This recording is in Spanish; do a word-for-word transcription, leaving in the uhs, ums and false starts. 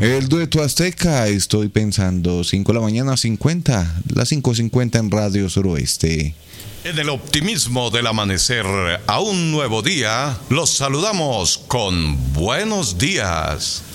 El dueto azteca, estoy pensando, cinco de la mañana, cincuenta, las cinco cincuenta en Radio Suroeste. En el optimismo del amanecer a un nuevo día, los saludamos con buenos días.